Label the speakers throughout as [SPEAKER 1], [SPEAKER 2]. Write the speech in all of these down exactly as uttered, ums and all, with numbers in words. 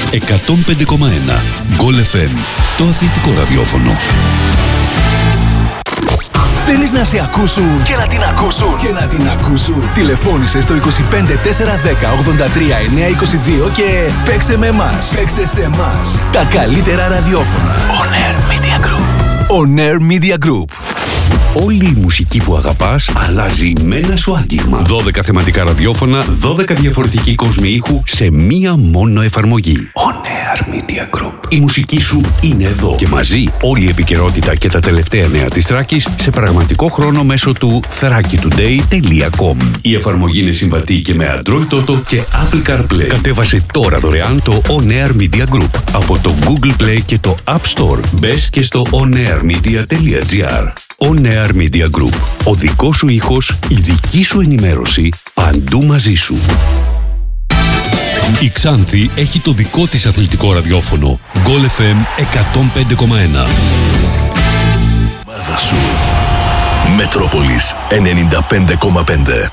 [SPEAKER 1] εκατόν πέντε κόμμα ένα. Γκολ εφ εμ, το αθλητικό ραδιόφωνο.
[SPEAKER 2] Θέλεις να σε ακούσουν και να την ακούσουν και να την ακούσουν. Τηλεφώνησε στο είκοσι πέντε τετρακόσια δέκα ογδόντα τρία εννιακόσια είκοσι δύο και παίξε με εμάς. Παίξε σε εμάς. Τα καλύτερα ραδιόφωνα. On Air Media Group. On Air Media Group.
[SPEAKER 1] Όλη η μουσική που αγαπάς αλλάζει με ένα σου άγγιγμα. δώδεκα θεματικά ραδιόφωνα, δώδεκα διαφορετικοί κόσμοι ήχου σε μία μόνο εφαρμογή. On Air Media Group. Η μουσική σου είναι εδώ και μαζί όλη η επικαιρότητα και τα τελευταία νέα της Θράκης σε πραγματικό χρόνο μέσω του θράκη τουντέι τελεία κομ. Η εφαρμογή είναι συμβατή και με Android Auto και Apple CarPlay. Κατέβασε τώρα δωρεάν το On Air Media Group από το Google Play και το App Store. Μπες και στο onairmedia τελεία gr. On Air Media Group. Ο δικός σου ήχος, η δική σου ενημέρωση, παντού μαζί σου. Η Ξάνθη έχει το δικό της αθλητικό ραδιόφωνο. Γκολ εφ εμ εκατόν πέντε κόμμα ένα.
[SPEAKER 2] Μάδα σου. Μετρόπολης ενενήντα πέντε κόμμα πέντε.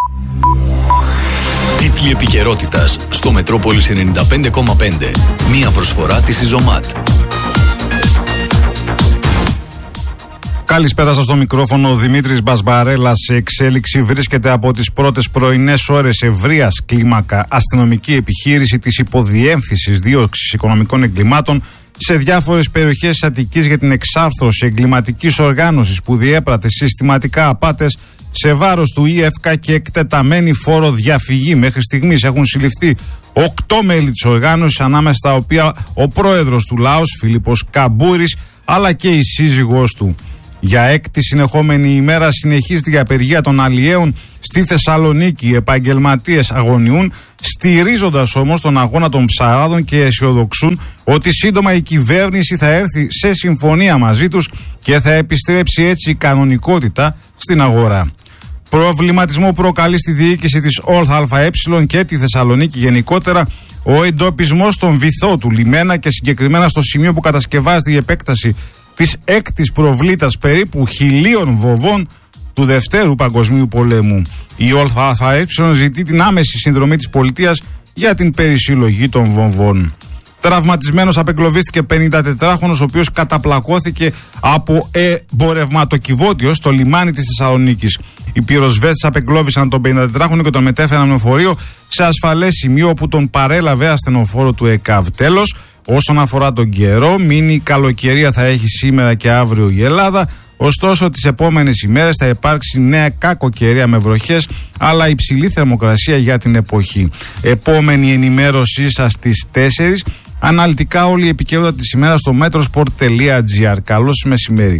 [SPEAKER 2] Τίτλοι επικαιρότητας στο Μετρόπολης ενενήντα πέντε κόμμα πέντε. Μία προσφορά της Ιζωμάτ.
[SPEAKER 3] Καλησπέρα σας, στο μικρόφωνο ο Δημήτρης Μπασμπαρέλας. Σε εξέλιξη βρίσκεται από τις πρώτες πρωινές ώρες ευρείας κλίμακα αστυνομική επιχείρηση της υποδιεύθυνσης δίωξης οικονομικών εγκλημάτων σε διάφορες περιοχές της Αττικής για την εξάρθρωση εγκληματικής οργάνωσης που διέπρατε συστηματικά απάτες σε βάρος του ΙΕΦΚΑ και εκτεταμένη φόρο διαφυγή. Μέχρι στιγμής έχουν συλληφθεί οκτώ μέλη της οργάνωσης, ανάμεσα στα οποία ο πρόεδρος του Λάος, Φίλιππος Καμπούρης, αλλά και η σύζυγός του. Για έκτη συνεχόμενη ημέρα συνεχίζεται η απεργία των αλλιέων στη Θεσσαλονίκη. Οι επαγγελματίες αγωνιούν, στηρίζοντας όμως τον αγώνα των ψαράδων και αισιοδοξούν ότι σύντομα η κυβέρνηση θα έρθει σε συμφωνία μαζί τους και θα επιστρέψει έτσι η κανονικότητα στην αγορά. Προβληματισμό προκαλεί στη διοίκηση της ΟΛΘΑΕ και τη Θεσσαλονίκη γενικότερα ο εντοπισμός των βυθό του λιμένα και συγκεκριμένα στο σημείο που κατασκευάζεται η επέκταση της έκτης προβλήτας περίπου χιλίων βοβών του Δευτέρου Παγκοσμίου Πολέμου. Η ΟΛΘΑΕ ζητεί την άμεση συνδρομή της πολιτείας για την περισυλλογή των βομβών. Τραυματισμένος απεγκλωβίστηκε πενηντατετράχρονος, ο οποίος καταπλακώθηκε από εμπορευματοκιβώτιο στο λιμάνι της Θεσσαλονίκης. Οι πυροσβέστες απεγκλώβησαν τον πενηντατετράχρονο και τον μετέφεραν με φορείο σε ασφαλές σημείο, όπου τον παρέλαβε ασθενοφόρο του ΕΚΑΒ. Τέλος, όσον αφορά τον καιρό, μίνι καλοκαιρία θα έχει σήμερα και αύριο η Ελλάδα. Ωστόσο, τις επόμενες ημέρες θα υπάρξει νέα κακοκαιρία με βροχές, αλλά υψηλή θερμοκρασία για την εποχή. Επόμενη ενημέρωσή σας στις τέσσερις. Αναλυτικά όλη η επικαιρότητα της ημέρας στο metrosport τελεία gr. Καλώς μεσημέρι.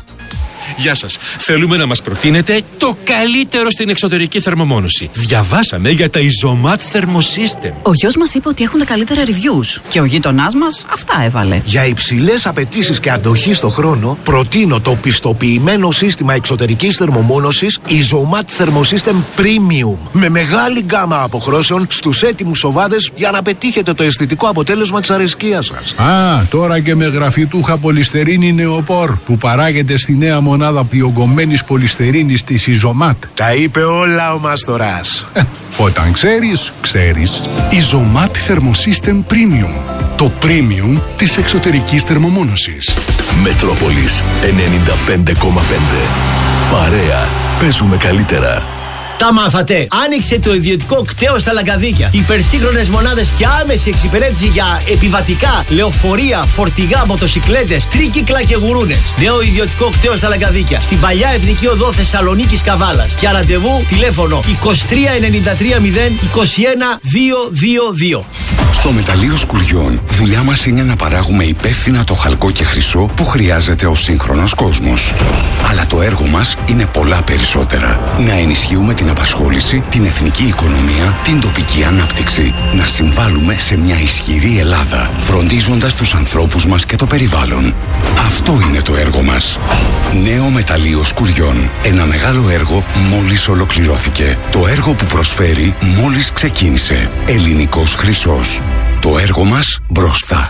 [SPEAKER 4] Γεια σας. Θέλουμε να μας προτείνετε το καλύτερο στην εξωτερική θερμομόνωση. Διαβάσαμε για τα Ιζωμάτ Thermosystem.
[SPEAKER 5] Ο γιος μας είπε ότι έχουν τα καλύτερα reviews και ο γείτονάς μας αυτά έβαλε.
[SPEAKER 6] Για υψηλές απαιτήσεις και αντοχή στο χρόνο, προτείνω το πιστοποιημένο σύστημα εξωτερικής θερμομόνωσης Ιζωμάτ Thermosystem Premium. Με μεγάλη γκάμα αποχρώσεων στους έτοιμους οβάδες για να πετύχετε το αισθητικό αποτέλεσμα της αρεσκίας σας.
[SPEAKER 7] Α, τώρα και με γραφιτούχα πολυστερίνη νεοπόρ που παράγεται στη νέα μονάδα διογκωμένης πολυστερίνης της Ιζωμάτ.
[SPEAKER 6] Τα είπε όλα ο Μαστοράς.
[SPEAKER 7] Ε, όταν ξέρεις, ξέρεις.
[SPEAKER 1] Ιζωμάτ Thermosystem Premium. Το premium της εξωτερικής θερμομόνωσης.
[SPEAKER 2] Μετρόπολης ενενήντα πέντε κόμμα πέντε. Παρέα. Παίζουμε καλύτερα.
[SPEAKER 8] Τα μάθατε! Άνοιξε το ιδιωτικό κτέο στα Λαγκαδίκια. Υπερσύγχρονες μονάδες και άμεση εξυπηρέτηση για επιβατικά, λεωφορεία, φορτηγά, μοτοσικλέτες, τρίκυκλα και γουρούνες. Νέο ιδιωτικό κτέο στα Λαγκαδίκια. Στην παλιά Εθνική Οδό Θεσσαλονίκης Καβάλας. Για ραντεβού τηλέφωνο είκοσι τρία ενενήντα τρία μηδέν είκοσι ένα διακόσια είκοσι δύο.
[SPEAKER 9] Στο Μεταλλείο Σκουριών, δουλειά μας είναι να παράγουμε υπεύθυνα το χαλκό και χρυσό που χρειάζεται ο σύγχρονος κόσμος. Αλλά το έργο μας είναι πολλά περισσότερα. Να ενισχύουμε την απασχόληση, την εθνική οικονομία, την τοπική ανάπτυξη. Να συμβάλλουμε σε μια ισχυρή Ελλάδα, φροντίζοντας τους ανθρώπους μας και το περιβάλλον. Αυτό είναι το έργο μας. Νέο Μεταλλείο Σκουριών. Ένα μεγάλο έργο μόλις ολοκληρώθηκε. Το έργο που προσφέρει μόλις ξεκίνησε. Ελληνικός χρυσός. Το έργο μας μπροστά.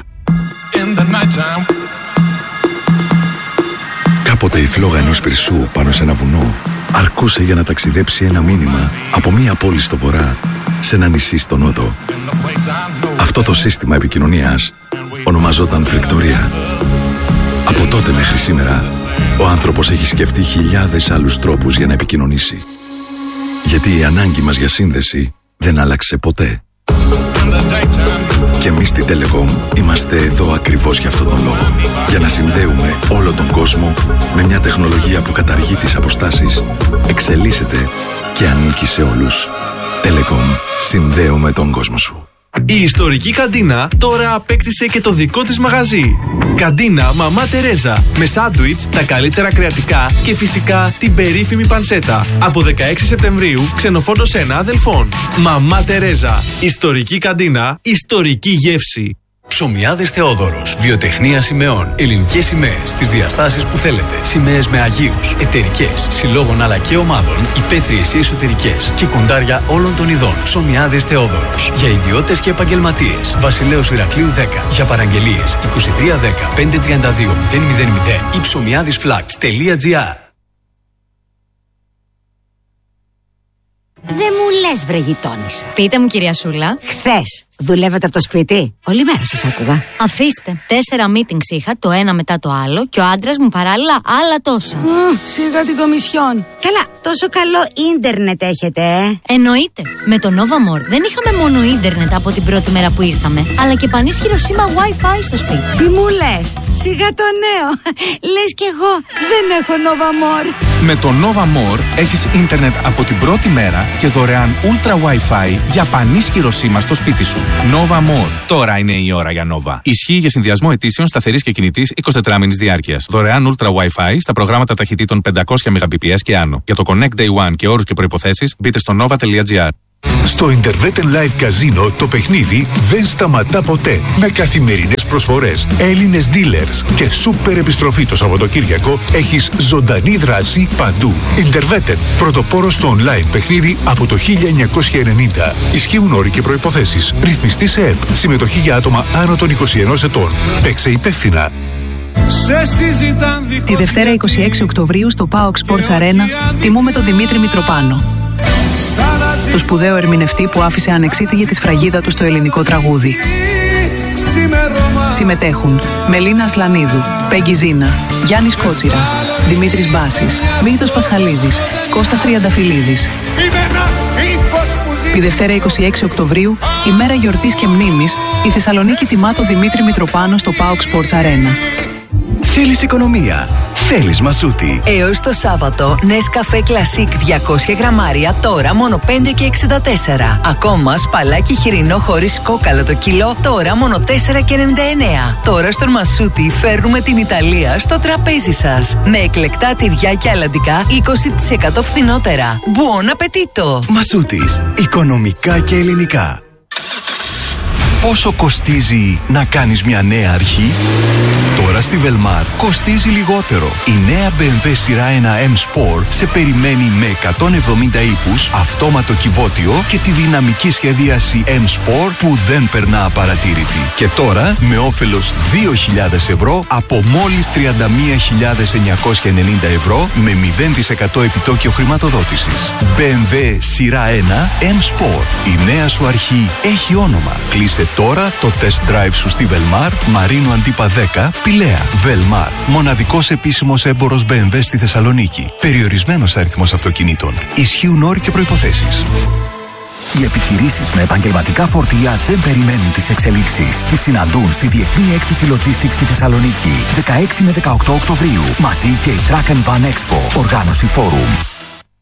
[SPEAKER 2] Κάποτε η φλόγα ενός πυρσού πάνω σε ένα βουνό αρκούσε για να ταξιδέψει ένα μήνυμα από μία πόλη στο βορρά
[SPEAKER 10] σε ένα νησί στο νότο. Αυτό το σύστημα επικοινωνίας ονομαζόταν φρικτορία. Από τότε μέχρι σήμερα, ο άνθρωπος έχει σκεφτεί χιλιάδες άλλους τρόπους για να επικοινωνήσει. Γιατί η ανάγκη μας για σύνδεση δεν άλλαξε ποτέ. Και εμείς στη Telecom είμαστε εδώ ακριβώς για αυτόν τον λόγο. Για να συνδέουμε όλο τον κόσμο με μια τεχνολογία που καταργεί τις αποστάσεις, εξελίσσεται και ανήκει σε όλους. Telecom. Συνδέουμε τον κόσμο σου.
[SPEAKER 11] Η ιστορική καντίνα τώρα απέκτησε και το δικό της μαγαζί. Καντίνα Μαμά Τερέζα. Με σάντουιτς, τα καλύτερα κρεατικά και φυσικά την περίφημη πανσέτα. Από δεκαέξι Σεπτεμβρίου ξενοφόντος ένα αδελφών. Μαμά Τερέζα. Ιστορική καντίνα, ιστορική γεύση.
[SPEAKER 12] Ψωμιάδες Θεόδωρος. Βιοτεχνία σημαίων. Ελληνικές σημαίες στις διαστάσεις που θέλετε. Σημαίες με αγίους, εταιρικές, συλλόγων αλλά και ομάδων, υπαίθριες ή εσωτερικές και κοντάρια όλων των ειδών. Ψωμιάδες Θεόδωρος. Για ιδιώτες και επαγγελματίες. Βασιλέως Ηρακλείου δέκα. Για παραγγελίες είκοσι τρία δέκα πεντακόσια τριάντα δύο μηδέν μηδέν μηδέν ή ψωμιάδισflax τελεία τζι άρ.
[SPEAKER 13] Δεν μου λες, βρε γειτόνισσα.
[SPEAKER 14] Πείτε μου, κυρία Σούλα.
[SPEAKER 13] Χθες δουλεύετε από το σπίτι? Όλη μέρα σας άκουγα.
[SPEAKER 14] Αφήστε. Τέσσερα meetings είχα, το ένα μετά το άλλο, και ο άντρας μου παράλληλα άλλα τόσα.
[SPEAKER 13] Mm, σιγά την κομισιόν. Καλά, τόσο καλό ίντερνετ έχετε, ε?
[SPEAKER 14] Εννοείται. Με το Nova More δεν είχαμε μόνο ίντερνετ από την πρώτη μέρα που ήρθαμε, αλλά και πανίσχυρο σήμα Wi-Fi στο σπίτι.
[SPEAKER 13] Τι μου λες? Σιγά το νέο. Λες κι εγώ δεν έχω Nova More.
[SPEAKER 15] Με το Nova More έχεις ίντερνετ από την πρώτη μέρα και δωρεάν Ultra Wi-Fi για πανίσχυρο σήμα στο σπίτι σου. Nova More. Τώρα είναι η ώρα για Nova. Ισχύει για συνδυασμό αιτήσεων σταθερής και κινητής εικοσιτετράμηνης διάρκειας. Δωρεάν Ultra Wi-Fi στα προγράμματα ταχυτήτων πεντακόσια Mbps και άνω. Για το Connect Day One και όρους και προϋποθέσεις μπείτε στο nova τελεία τζι άρ.
[SPEAKER 16] Στο Interwetten Live Casino το παιχνίδι δεν σταματά ποτέ. Με καθημερινές προσφορές, Έλληνες dealers και σούπερ επιστροφή το Σαββατοκύριακο, έχεις ζωντανή δράση παντού. Interwetten, πρωτοπόρο στο online παιχνίδι από το χίλια εννιακόσια ενενήντα. Ισχύουν όροι και προϋποθέσεις. Ρυθμιστή σε ΕΠ. Συμμετοχή για άτομα άνω των είκοσι ενός ετών. Παίξε υπεύθυνα.
[SPEAKER 17] Τη Δευτέρα είκοσι έξι Οκτωβρίου στο PAOK Sports Arena τιμούμε τον Δημήτρη Μητροπάνο, το σπουδαίο ερμηνευτή που άφησε ανεξίτηλη τη σφραγίδα του στο ελληνικό τραγούδι. Συμμετέχουν Μελίνα Ασλανίδου, Πέγγι Ζίνα, Γιάννης Κότσιρας, Δημήτρης Μπάσης, Μύθος Πασχαλίδης, Κώστας Τριανταφυλλίδης. Τη Δευτέρα είκοσι έξι Οκτωβρίου, ημέρα γιορτής και μνήμης, η Θεσσαλονίκη τιμά τον Δημήτρη Μητροπάνο στο PAOK Sports Arena.
[SPEAKER 18] Θέλεις οικονομία? Θέλεις Μασούτη.
[SPEAKER 19] Έως το Σάββατο, Nescafé Classic διακόσια γραμμάρια τώρα μόνο πέντε και εξήντα τέσσερα. Ακόμα σπαλάκι χοιρινό χωρίς κόκαλο το κιλό τώρα μόνο τέσσερα και ενενήντα εννέα. Τώρα στον Μασούτη φέρνουμε την Ιταλία στο τραπέζι σας. Με εκλεκτά τυριά και αλαντικά είκοσι τοις εκατό φθηνότερα. Buon appetito!
[SPEAKER 18] Μασούτης. Οικονομικά και ελληνικά. Πόσο κοστίζει να κάνεις μια νέα αρχή? Τώρα στη Velmar κοστίζει λιγότερο. Η νέα μπι εμ ντάμπλιου σειρά ένα M Sport σε περιμένει με εκατόν εβδομήντα ύπους, αυτόματο κυβότιο και τη δυναμική σχεδίαση M Sport που δεν περνά απαρατήρητη. Και τώρα με όφελος δύο χιλιάδες ευρώ από μόλις τριάντα μία χιλιάδες εννιακόσια ενενήντα ευρώ με μηδέν τοις εκατό επιτόκιο χρηματοδότησης. μπι εμ ντάμπλιου σειρά ένα M Sport. Η νέα σου αρχή έχει όνομα. Κλείσε τώρα το test drive σου στη Velmar, Μαρίνου Αντίπα δέκα, Πηλαία. Velmar, μοναδικός επίσημος έμπορος μπι εμ ντάμπλιου στη Θεσσαλονίκη. Περιορισμένος αριθμός αυτοκινήτων. Ισχύουν όροι και προϋποθέσεις.
[SPEAKER 20] Οι επιχειρήσεις με επαγγελματικά φορτία δεν περιμένουν τις εξελίξεις. Τις συναντούν στη Διεθνή Έκθεση Logistics στη Θεσσαλονίκη. δεκαέξι με δεκαοκτώ Οκτωβρίου. Μαζί και η Truck and Van Expo. Οργάνωση Forum.